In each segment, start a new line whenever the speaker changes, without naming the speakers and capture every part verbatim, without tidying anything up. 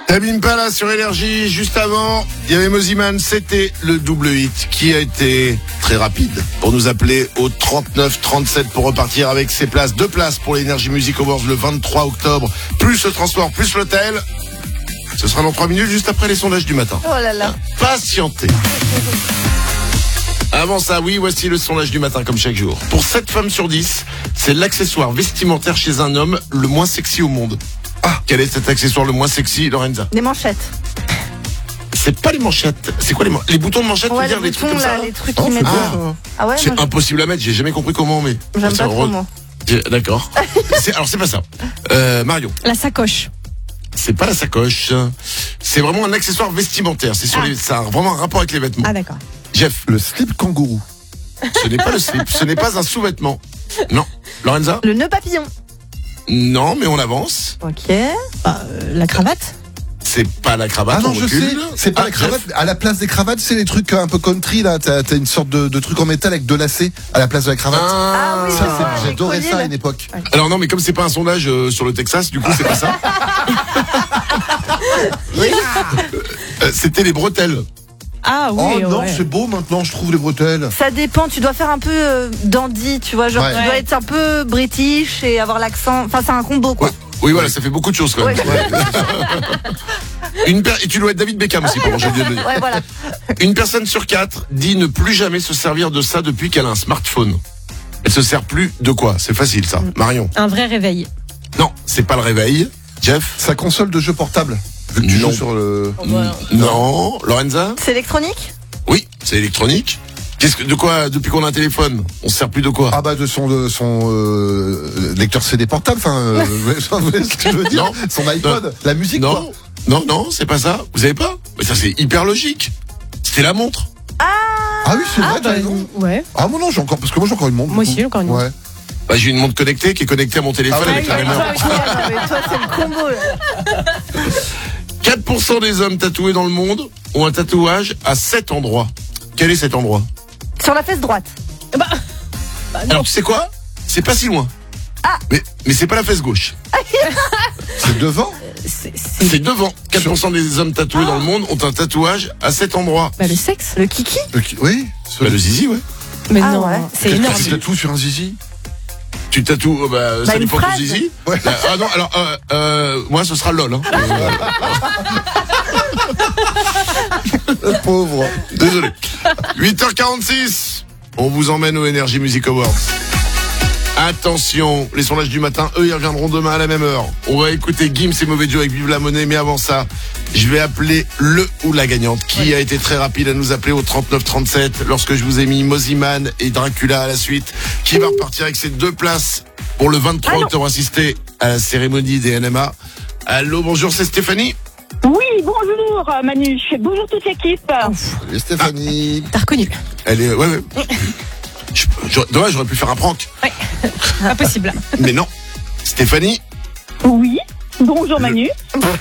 T'abîmes pas là sur Énergie. Juste avant, il y avait Moziman, c'était le double hit qui a été très rapide pour nous appeler au trente-neuf trente-sept pour repartir avec ses places. Deux places pour l'Energy Music Awards le vingt-trois octobre, plus le transport, plus l'hôtel. Ce sera dans trois minutes, juste après les sondages du matin.
Oh là là.
Patientez. Avant ça, oui, voici le sondage du matin comme chaque jour. Pour sept femmes sur dix, c'est l'accessoire vestimentaire chez un homme le moins sexy au monde. Ah, quel est cet accessoire le moins sexy, Lorenza?
Des manchettes.
C'est pas les manchettes. C'est quoi les manchettes? Les boutons de manchettes,
Ouais,
tu veux
les
dire, les
boutons
trucs comme
là,
ça?
les trucs
Oh,
qui mettent.
ah.
Ah ouais.
C'est
moi,
impossible à mettre, j'ai jamais compris comment on met.
J'aime
C'est
pas trop
re-
moi.
J'ai- D'accord. C'est- Alors c'est pas ça. Euh, Marion.
La sacoche.
C'est pas la sacoche. C'est vraiment un accessoire vestimentaire. C'est sur
Ah.
les, ça a vraiment un rapport avec les vêtements.
Ah d'accord.
Jeff.
Le slip kangourou.
Ce n'est pas le slip. Ce n'est pas un sous-vêtement. Non. Lorenza.
Le nœud papillon.
Non, mais on avance.
Ok.
Bah, euh, la cravate.
C'est pas la cravate.
Ah non,
on
je
recule.
sais. C'est pas
Ah,
la cravate.
Jeff.
À la place des cravates, c'est les trucs un peu country là. T'as t'as une sorte de, de truc en métal avec deux lacets à la place de la cravate.
Ah oui,
Ça,
je
c'est-
vois, les
j'adorais
colliers,
ça à
là.
une époque.
Alors non, mais comme c'est pas un sondage euh, sur le Texas, du coup c'est pas ça. Euh, C'était les bretelles.
Ah oui.
Oh non,
ouais.
c'est beau maintenant, je trouve les bretelles.
Ça dépend, tu dois faire un peu euh, dandy, tu vois, genre
Ouais.
tu dois
Ouais.
être un peu british et avoir l'accent, enfin c'est un combo quoi.
Ouais. Oui, voilà, ça fait beaucoup de choses quand même.
Ouais.
Une per- Et tu dois être David Beckham aussi, pour j'ai oublié de le dire.
Ouais, voilà.
Une personne sur quatre dit ne plus jamais se servir de ça depuis qu'elle a un smartphone. Elle se sert plus de quoi? C'est facile ça. Marion.
Un vrai réveil.
Non, c'est pas le réveil. Jeff.
Sa console de jeu portable. Vu que tu
Non.
joues sur le.
N- Non. Lorenza.
C'est électronique?
Oui, c'est électronique. Qu'est-ce que, de quoi, depuis qu'on a un téléphone, on se sert plus de quoi?
Ah bah de son de son euh, lecteur C D portable, enfin, euh, vous voyez ce que je veux dire?
Non.
Son iPod, la musique quoi.
Non, non, non, c'est pas ça. Vous avez pas? Mais ça c'est hyper logique. C'était la montre.
Ah oui, c'est vrai,
Ah
t'as
bah,
raison.
ouais.
Ah moi non, j'ai encore parce que moi j'ai encore une montre.
Moi
du
aussi,
coup.
encore une montre.
Ouais.
Bah, j'ai une montre connectée qui est connectée à mon téléphone
Ah oui,
avec la
oui,
même
oui,
heure.
Ouais, non, mais toi c'est le combo là.
quatre pour cent des hommes tatoués dans le monde ont un tatouage à sept endroits. Quel est cet endroit?
Sur la fesse droite.
Bah,
Alors tu sais quoi? C'est pas si loin.
Ah.
Mais, mais c'est pas la fesse gauche.
C'est devant.
c'est c'est-
C'est devant. quatre pour cent des hommes tatoués dans le monde ont un tatouage à sept endroits.
bah, le sexe.
Le kiki?
Le- Oui.
Bah, le zizi, ouais.
Mais
Ah
non,
ouais.
c'est
Qu'est-ce que
énorme.
tu tatoues sur un zizi?
Tu tatoues, euh, bah, ça
une
dépend de ton
phrase.
zizi.
Ouais.
Bah, ah non, alors, euh, euh, moi ce sera lol. Hein.
Le pauvre.
Désolé. huit heures quarante-six. On vous emmène au Energy Music Awards. Attention, les sondages du matin, eux, ils reviendront demain à la même heure. On va écouter Gims et Mauvais Joe avec Vive la Monnaie, mais avant ça, je vais appeler le ou la gagnante, qui a été très rapide à nous appeler au trente-neuf trente-sept, lorsque je vous ai mis Moziman et Dracula à la suite, qui va repartir avec ses deux places pour le vingt-trois
Allô.
octobre, assister à la cérémonie des N M A. Allô, bonjour, c'est Stéphanie.
Oui, bonjour Manu, bonjour toute l'équipe.
Et Stéphanie.
T'as reconnu.
Elle est, ouais, ouais. Je- j'aurais- dommage, j'aurais pu faire un prank.
Ouais. Pas possible.
Mais non. Stéphanie,
Oui, bonjour Manu.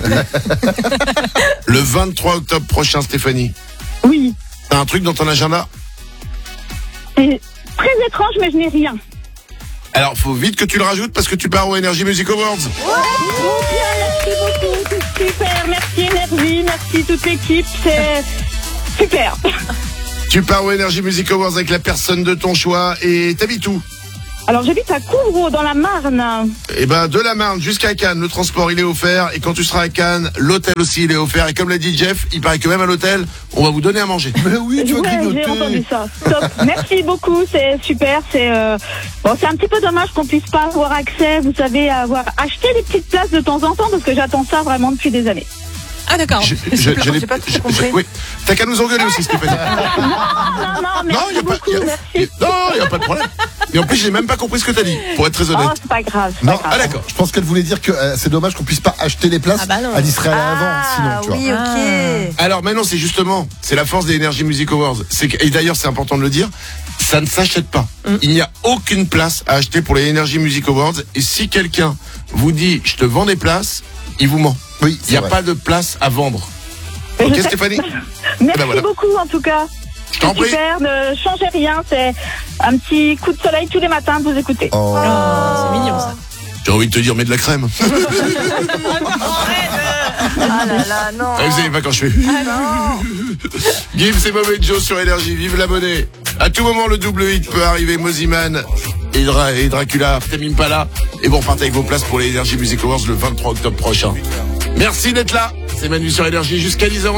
le vingt-trois octobre prochain, Stéphanie,
Oui,
t'as un truc dans ton agenda?
c'est très étrange mais je n'ai rien.
Alors, faut vite que tu le rajoutes parce que tu pars au Energy Music Awards.
Oh bien, merci beaucoup, c'est super, merci Énergie, merci toute l'équipe, c'est super.
Tu pars au Energy Music Awards avec la personne de ton choix et t'habites où?
Alors j'habite à Couvreau dans la Marne.
Eh ben, de la Marne jusqu'à Cannes, le transport il est offert et quand tu seras à Cannes, l'hôtel aussi il est offert et comme l'a dit Jeff, il paraît que même à l'hôtel, on va vous donner à manger.
Mais oui, tu vas
Ouais, j'ai entendu
grignoter.
ça. Top. Merci beaucoup, c'est super. C'est euh... bon, c'est un petit peu dommage qu'on puisse pas avoir accès, vous savez, à avoir acheté des petites places de temps en temps parce que j'attends ça vraiment depuis des années.
Ah d'accord.
Je- je-
J'ai
je l'ai-
pas trop
je-
compris.
je- oui. T'as qu'à nous engueuler aussi, Stéphanie.
Non, non,
Non,
merci
il y a pas,
beaucoup,
y a-
merci.
non, y a pas de problème. Et en plus, j'ai même pas compris ce que t'as dit, pour être très honnête.
Oh, c'est pas grave. c'est pas
Non,
grave.
Ah d'accord.
Je pense qu'elle voulait dire que euh, c'est dommage qu'on puisse pas acheter les places.
Ah bah non.
Elle y serait allée avant, sinon,
Ah
tu vois.
oui, ok.
Alors maintenant, c'est justement, c'est la force des Energy Music Awards. C'est que, et d'ailleurs, c'est important de le dire, ça ne s'achète pas. Il n'y a aucune place à acheter pour les Energy Music Awards. Et si quelqu'un vous dit, je te vends des places, il vous ment.
Oui,
Il
c'est
n'y a
vrai.
pas de place à vendre.
Mais
Ok,
je sais-
Stéphanie?
Merci
ben voilà.
beaucoup en tout cas.
Je t'en
C'est
prie.
super, ne changez rien, c'est un petit coup de soleil tous les matins de vous écouter.
Oh.
C'est mignon ça.
J'ai envie de te dire, mets de la crème.
Ah là là, non.
Ah, vous savez pas quand je fais.
Ah non.
Gims et Mauvais Joe sur Énergie. Vive la monnaie. À tout moment, le double hit peut arriver. Moziman et, Dra et Dracula, Tame Impala. Et vous repartez avec vos places pour les Energy Music Awards le vingt-trois octobre prochain. Merci d'être là. C'est Manu sur Énergie jusqu'à dix heures.